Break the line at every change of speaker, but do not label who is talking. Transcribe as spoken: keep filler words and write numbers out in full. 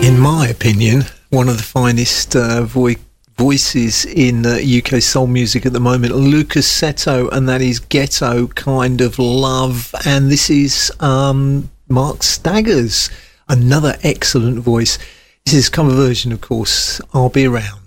In my opinion, one of the finest uh, vo- voices in uh, U K soul music at the moment, Lucas Seto, and that is Ghetto Kind of Love. And this is um, Mark Staggers, another excellent voice. This is a cover version, of course, I'll Be Around.